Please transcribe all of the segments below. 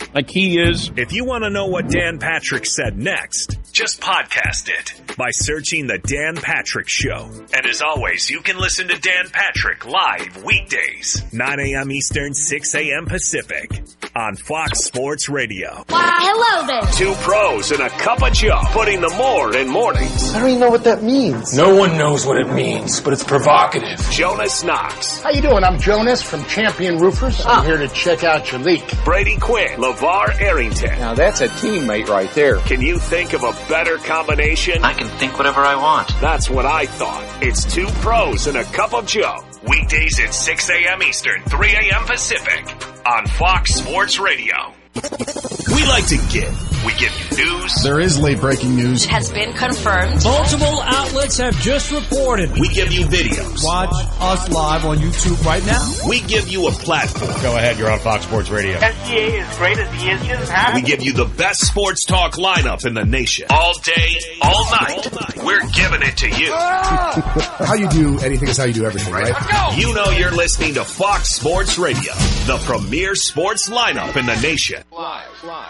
like he is. If you want to know what Dan Patrick said next, just podcast it by searching The Dan Patrick Show. And as always, you can listen to Dan Patrick live weekdays, 9 a.m. Eastern, 6 a.m. Pacific on Fox Sports Radio. Why, hello there. Two pros and a cup of Joe, putting the more in mornings. I don't even know what that means. No one knows what it means, but it's provocative. Jonas Knox. How you doing? I'm Jonas from Champion Roofers. I'm here to check out your leak. Brady Quinn. LeVar Arrington. Now that's a teammate right there. Can you think of a better combination? I can think whatever I want. That's what I thought. It's two pros and a cup of Joe. Weekdays at 6 a.m. Eastern, 3 a.m. Pacific on Fox Sports Radio. We like to give. We give you news. There is late breaking news. It has been confirmed. Multiple outlets have just reported. We give you videos. Watch us live on YouTube right now. We give you a platform. Go ahead, you're on Fox Sports Radio. SGA is great as he is. We give you the best sports talk lineup in the nation. All day, all night. We're giving it to you. How you do anything is how you do everything, right? You know you're listening to Fox Sports Radio, the premier sports lineup in the nation. Live.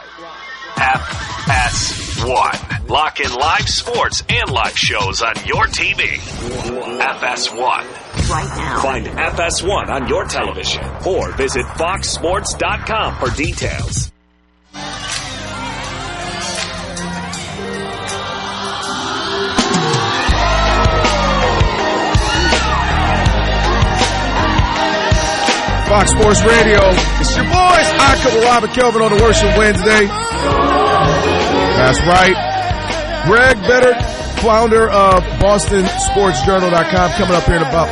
FS1. Lock in live sports and live shows on your TV. FS1. Right now. Find FS1 on your television or visit foxsports.com for details. Fox Sports Radio. It's your boys, I Couple Robert Kelvin on the Worship Wednesday. That's right. Greg Bedard, founder of BostonSportsJournal.com, coming up here in about,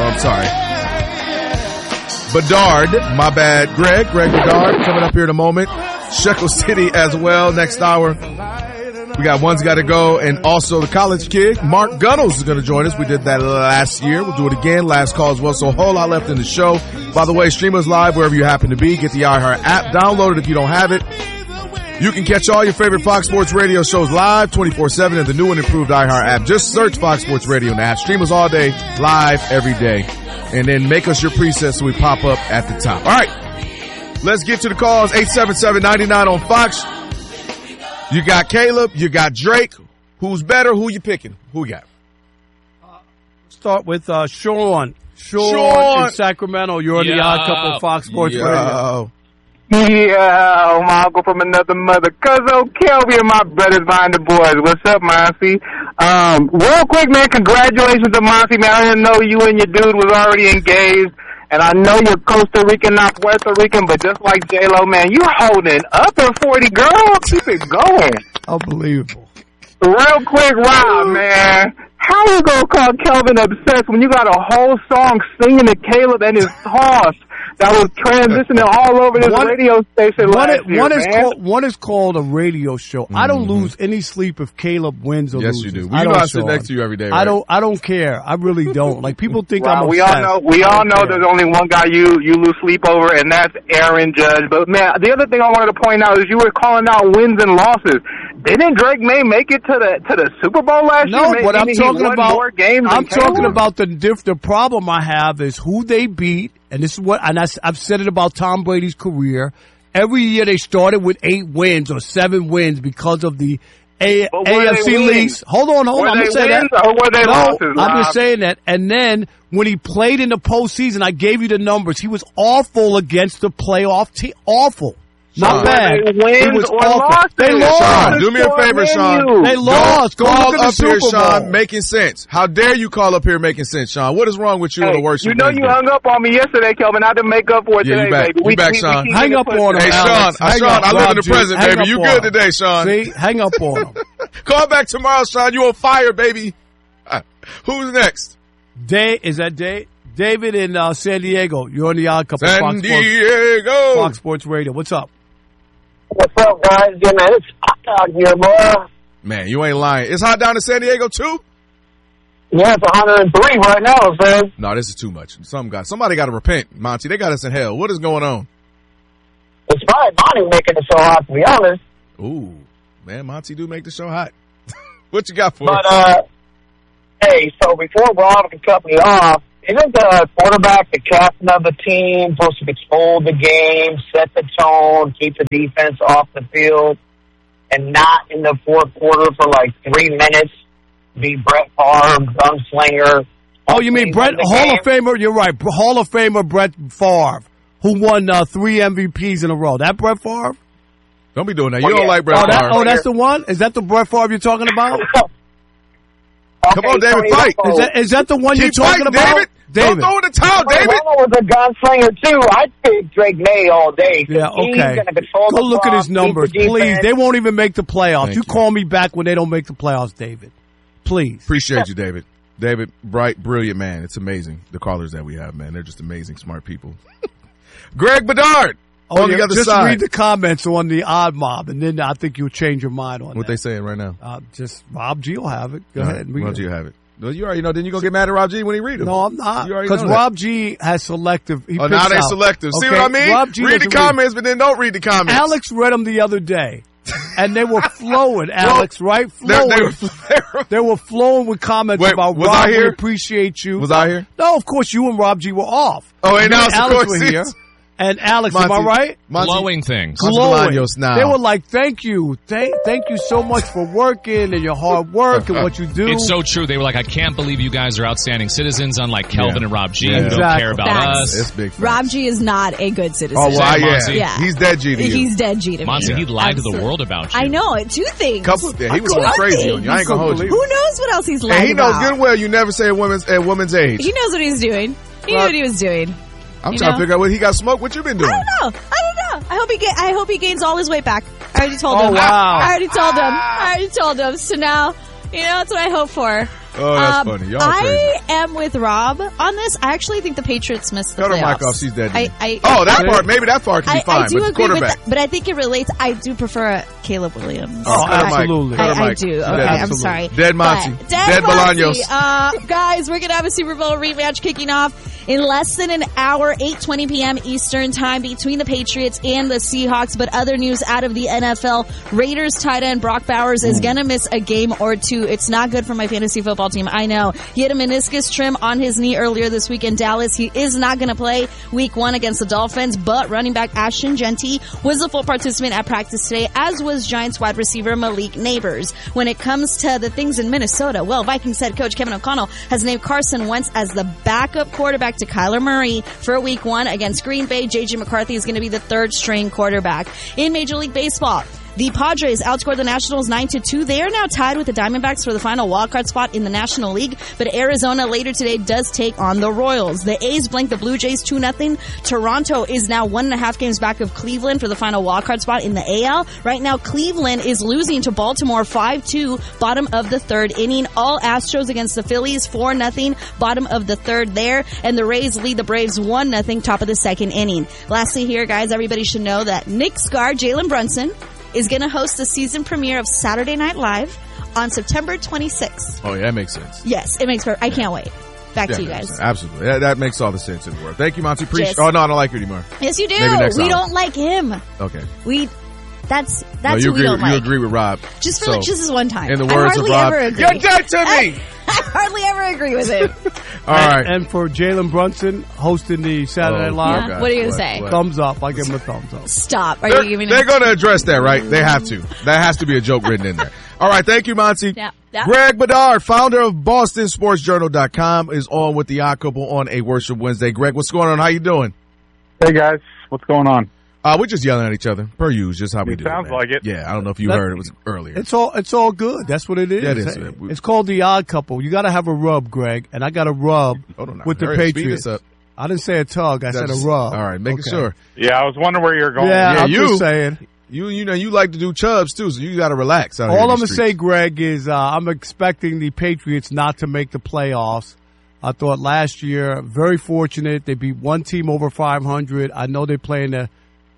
Bedard, my bad. Greg Bedard, coming up here in a moment. Shekel City as well, next hour. We got One's Gotta Go, and also the college kid, Mark Gunnels, is going to join us. We did that last year. We'll do it again, last call as well. So a whole lot left in the show. By the way, stream us live wherever you happen to be. Get the iHeart app. Download it if you don't have it. You can catch all your favorite Fox Sports Radio shows live 24/7 in the new and improved iHeart app. Just search Fox Sports Radio now. Stream us all day, live every day. And then make us your preset so we pop up at the top. All right. Let's get to the calls. 877-99 on Fox. You got Caleb. You got Drake. Who's better? Who you picking? Who you got? Start with Sean. Sean in Sacramento. You're on the Odd Couple of Fox Sports Radio. Yeah, my uncle from another mother. Cuzzo Kelby and my brothers behind the boys. What's up, Monty? Real quick, man, congratulations to Monty, man. I didn't know you and your dude was already engaged. And I know you're Costa Rican, not Puerto Rican, but just like J-Lo, man, you holding up at 40, girl. Keep it going. Unbelievable. Real quick, Rob, man. How you gonna call Kelvin obsessed when you got a whole song singing to Caleb and his horse that was transitioning all over this radio station last year, One is called a radio show. I don't lose any sleep if Caleb wins or loses. Yes, you do. Well, you know I sit next to you every day, right? I don't care. I really don't. Like, people think I'm we obsessed. We all know there's only one guy you lose sleep over, and that's Aaron Judge. But, man, the other thing I wanted to point out is you were calling out wins and losses. Didn't Drake May make it to the Super Bowl last year? No, but I'm talking about more games I'm talking about the problem I have is who they beat, and this is what, and I've said it about Tom Brady's career. Every year they started with 8 wins or 7 wins because of the AFC leagues. Hold on. I'm going to say that. Or were they losses, I'm just saying that. And then when he played in the postseason, I gave you the numbers. He was awful against the playoff team. Awful. Not bad. It was awful. They lost. Sean, do me a favor, Sean. They lost. Go call look at the up Super here, Bowl. Sean, making sense. How dare you call up here making sense, Sean? What is wrong with you on the worst? You know you hung up on me yesterday, Kelvin. I didn't make up for it today, you back. baby. We back, Sean. Hang up on him. Hey, Sean. I live in the present, baby. You good today, Sean? See? Hang up on him. Call back tomorrow, Sean. You on fire, baby. Who's next? Is that David in San Diego. You're on the Odd Couple. San Diego. Fox Sports Radio. What's up? What's up, guys? Yeah, man, it's hot out here, boy. Man, you ain't lying. It's hot down in San Diego, too? Yeah, it's 103 right now, man. No, this is too much. Somebody got to repent, Monty. They got us in hell. What is going on? It's probably Monty making it so hot, to be honest. Ooh, man, Monty do make the show hot. What you got for us? Hey, so before Rob can cut me off, Isn't the quarterback the captain of the team, supposed to control the game, set the tone, keep the defense off the field, and not in the fourth quarter for like 3 minutes be Brett Favre, gunslinger? Oh, you mean Brett, Hall of Famer? You're right. Hall of Famer Brett Favre, who won 3 MVPs in a row. That Brett Favre? Don't be doing that. You don't like Brett Favre. That's the one? Is that the Brett Favre you're talking about? Come on, David, fight. Is that the one you're talking about? David. Don't throw in the towel, David. Romo was a gunslinger, too. I'd pick Drake May all day. Yeah, okay. He's going to control Go look at his numbers, the please. They won't even make the playoffs. You you. call me back when they don't make the playoffs, David. Please. Appreciate you, David. David, bright, brilliant man. It's amazing, the callers that we have, man. They're just amazing, smart people. Greg Bedard on the other just side. Read the comments on the Odd Mob, and then I think you'll change your mind on what that. they saying right now? Just Rob G will have it. Go ahead. Rob G will have it. No, you already know. Then you gonna get mad at Rob G when he read them. No, I'm not. You already Because know that. Rob G has selective. He now picks they out. selective. See Okay? what I mean? Rob G read the doesn't comments, but then don't read the comments. Alex read them the other day, and they were flowing, Alex, right? Flowing. They were flowing with comments Wait, about was Rob, I here? we appreciate you. Was I here? No, of course you and Rob G were off. Oh, and You now and Alex were Sikorsky. here. And Alex, Monty, am I right? Glowing things. Glowing. Now. They were like, thank you. Thank you so much for working and your hard work and what you do. It's so true. They were like, I can't believe you guys are outstanding citizens, unlike Kelvin and Rob G, who don't care about Facts. us. It's big. Rob G is not a good citizen. Oh, well, Monty? Yeah. He's dead G to you. He's dead G to me. Monty, he lied to the world about you. I know. 2 things. He was going crazy on you. I ain't gonna hold you. Who knows what else he's lying And he knows about? good and well you never say a woman's age. He knows what he's doing. He knew what he was doing. I'm trying to figure out what he got smoked. What you been doing? I don't know. I hope he gains all his weight back. I already told Oh, him. wow. I already told him. So now, that's what I hope for. Oh, that's funny. Y'all are crazy. I am with Rob on this. I actually think the Patriots missed the Cut her playoffs. mic off. She's dead. That part. Maybe that part can be fine. I do but the agree with quarterback. that, but I think it relates. I do prefer Caleb Williams. Oh, cut her mic. absolutely. Cut her I mic. do. She's Okay, dead. I'm sorry. Dead Monty. But- Dead Monty. Bolaños. Guys, we're going to have a Super Bowl rematch kicking off in less than an hour, 8:20 p.m. Eastern time between the Patriots and the Seahawks. But other news out of the NFL, Raiders tight end Brock Bowers is going to miss a game or two. It's not good for my fantasy football team. I know. He had a meniscus trim on his knee earlier this week in Dallas. He is not going to play week 1 against the Dolphins, but running back Ashton Genty was a full participant at practice today, as was Giants wide receiver Malik Neighbors. When it comes to the things in Minnesota, well, Vikings head coach Kevin O'Connell has named Carson Wentz as the backup quarterback to Kyler Murray for week 1 against Green Bay. J.J. McCarthy is going to be the 3rd string quarterback. In Major League Baseball, the Padres outscored the Nationals 9-2. They are now tied with the Diamondbacks for the final wildcard spot in the National League, but Arizona later today does take on the Royals. The A's blanked the Blue Jays 2-0. Toronto is now 1.5 games back of Cleveland for the final wildcard spot in the AL. Right now, Cleveland is losing to Baltimore 5-2, bottom of the 3rd inning. All Astros against the Phillies 4-0, bottom of the 3rd there, and the Rays lead the Braves 1-0, top of the 2nd inning. Lastly here, guys, everybody should know that Nick Scar, Jalen Brunson, is going to host the season premiere of Saturday Night Live on September 26th. Oh, yeah, that makes sense. Yes, it makes perfect. I can't wait. Back to you guys. Absolutely. That makes all the sense in the world. Thank you, Monty. Just- Oh, no, I don't like you anymore. Yes, you do. Maybe next We hour. don't like him. Okay. That's No, you who we agree. don't like. You agree with Rob. Just for just this one time. In the I words of hardly Rob, ever agree. you're dead to me. I hardly ever agree with him. All right. And for Jalen Brunson hosting the Saturday Night Live, Yeah. What are you going to say? thumbs up. I give him a thumbs up. Stop. Are you giving They're going to address that, right? They have to. That has to be a joke written in there. All right. Thank you, Monty. Yeah. Greg Bedard, founder of BostonSportsJournal.com, is on with the Odd Couple on a Worship Wednesday. Greg, what's going on? How you doing? Hey, guys. What's going on? We're just yelling at each other, per usual, just how we do. Sounds man. like it. Yeah, I don't know if you heard it was earlier. It's all good. That's what it is. Yeah, it is. It's called the Odd Couple. You got to have a rub, Greg, and I got a rub with the Hurry, speed Patriots. this up. I didn't say a tug. I said a rub. All right, making sure. Yeah, I was wondering where you're going. Yeah, I'm you. just saying. You know, you like to do chubs too, so you got to relax. Out All here in I'm the going to say, Greg, is I'm expecting the Patriots not to make the playoffs. I thought last year, very fortunate. They beat one team over 500. I know they're playing the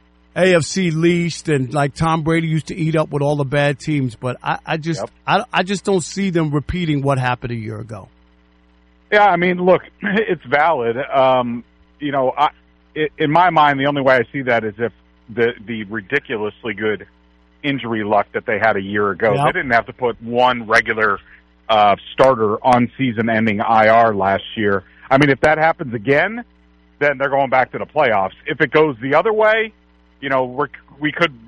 AFC least, and like Tom Brady used to eat up with all the bad teams, but I just don't see them repeating what happened a year ago. Yeah, I mean, look, it's valid. You know, in my mind, the only way I see that is if the ridiculously good injury luck that they had a year ago. Yep. They didn't have to put one regular starter on season-ending IR last year. I mean, if that happens again, then they're going back to the playoffs. If it goes the other way, we could